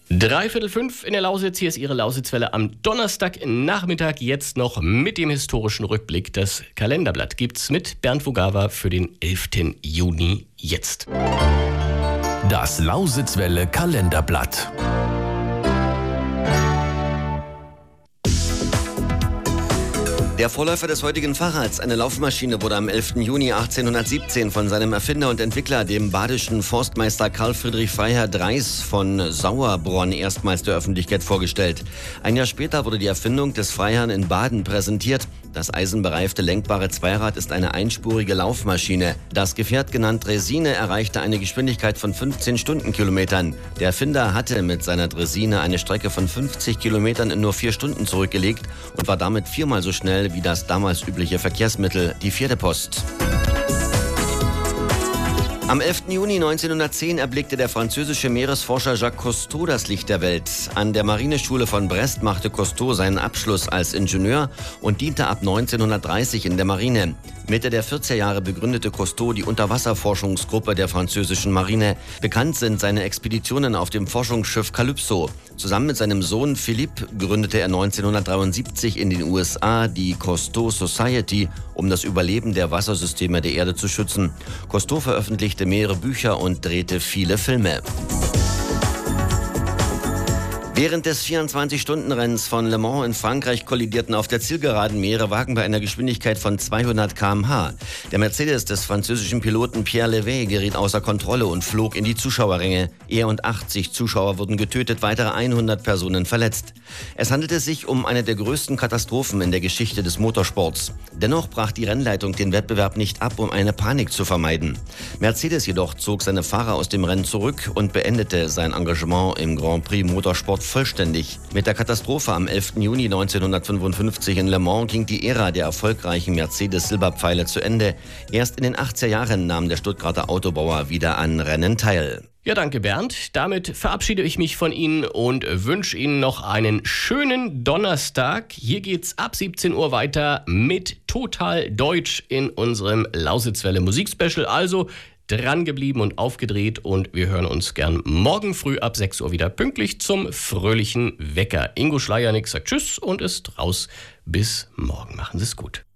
3:45 in der Lausitz. Hier ist Ihre Lausitzwelle am Donnerstagnachmittag. Jetzt noch mit dem historischen Rückblick. Das Kalenderblatt gibt's mit Bernd Vogava für den 11. Juni jetzt. Das Lausitzwelle Kalenderblatt. Der Vorläufer des heutigen Fahrrads, eine Laufmaschine, wurde am 11. Juni 1817 von seinem Erfinder und Entwickler, dem badischen Forstmeister Karl Friedrich Freiherr Dreis von Sauerbronn, erstmals der Öffentlichkeit vorgestellt. Ein Jahr später wurde die Erfindung des Freiherrn in Baden präsentiert. Das eisenbereifte lenkbare Zweirad ist eine einspurige Laufmaschine. Das Gefährt, genannt Draisine, erreichte eine Geschwindigkeit von 15 Stundenkilometern. Der Erfinder hatte mit seiner Draisine eine Strecke von 50 Kilometern in nur 4 Stunden zurückgelegt und war damit 4-mal so schnell wie das damals übliche Verkehrsmittel, die Pferdepost. Am 11. Juni 1910 erblickte der französische Meeresforscher Jacques Cousteau das Licht der Welt. An der Marineschule von Brest machte Cousteau seinen Abschluss als Ingenieur und diente ab 1930 in der Marine. Mitte der 40er Jahre begründete Cousteau die Unterwasserforschungsgruppe der französischen Marine. Bekannt sind seine Expeditionen auf dem Forschungsschiff Calypso. Zusammen mit seinem Sohn Philippe gründete er 1973 in den USA die Cousteau Society, um das Überleben der Wassersysteme der Erde zu schützen. Cousteau veröffentlichte mehrere Bücher und drehte viele Filme. Während des 24-Stunden-Rennens von Le Mans in Frankreich kollidierten auf der Zielgeraden mehrere Wagen bei einer Geschwindigkeit von 200 km/h. Der Mercedes des französischen Piloten Pierre Levey geriet außer Kontrolle und flog in die Zuschauerränge. Er und 80 Zuschauer wurden getötet, weitere 100 Personen verletzt. Es handelte sich um eine der größten Katastrophen in der Geschichte des Motorsports. Dennoch brach die Rennleitung den Wettbewerb nicht ab, um eine Panik zu vermeiden. Mercedes jedoch zog seine Fahrer aus dem Rennen zurück und beendete sein Engagement im Grand Prix Motorsport vollständig. Mit der Katastrophe am 11. Juni 1955 in Le Mans ging die Ära der erfolgreichen Mercedes-Silberpfeile zu Ende. Erst in den 80er Jahren nahm der Stuttgarter Autobauer wieder an Rennen teil. Ja, danke Bernd. Damit verabschiede ich mich von Ihnen und wünsche Ihnen noch einen schönen Donnerstag. Hier geht's ab 17 Uhr weiter mit Total Deutsch in unserem Lausitzwelle Musikspecial. Also dran geblieben und aufgedreht und wir hören uns gern morgen früh ab 6 Uhr wieder pünktlich zum fröhlichen Wecker. Ingo Schleiernick sagt Tschüss und ist raus. Bis morgen. Machen Sie es gut.